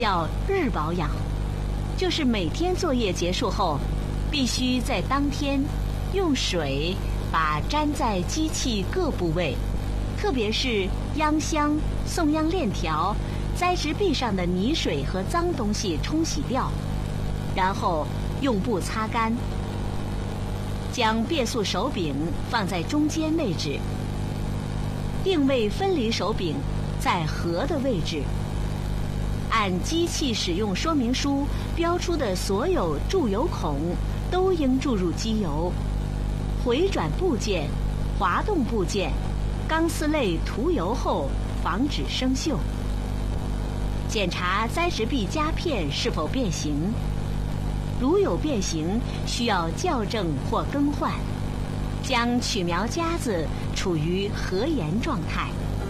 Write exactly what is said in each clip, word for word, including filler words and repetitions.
叫日保养，就是每天作业结束后，必须在当天用水把粘在机器各部位，特别是秧箱、送秧链条、栽植壁上的泥水和脏东西冲洗掉，然后用布擦干。将变速手柄放在中间位置，定位分离手柄在合的位置，按机器使用说明书标出的所有注油孔都应注入机油，回转部件、滑动部件、钢丝类涂油后防止生锈。检查栽植壁夹片是否变形，如有变形，需要校正或更换，将曲苗夹子处于合严状态。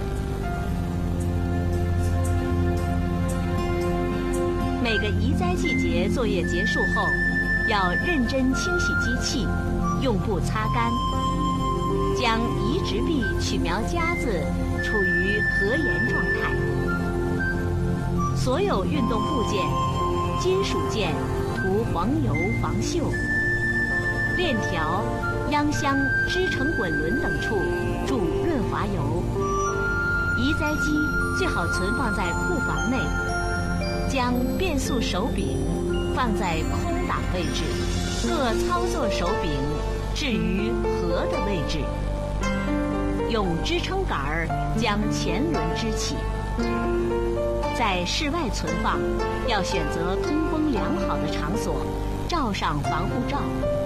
每个移栽季节作业结束后，要认真清洗机器，用布擦干，将移植壁曲苗夹子处于合严状态。所有运动部件、金属件涂黄油防锈，链条、秧箱、支撑滚轮等处注润滑油。移栽机最好存放在库房内，将变速手柄放在空档位置，各操作手柄置于合的位置，用支撑杆儿将前轮支起。在室外存放，要选择通风良好的场所，罩上防护罩。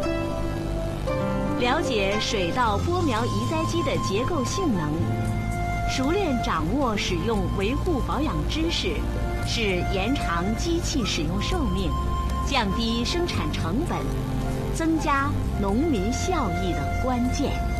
了解水稻播苗移栽机的结构性能，熟练掌握使用维护保养知识，是延长机器使用寿命、降低生产成本、增加农民效益的关键。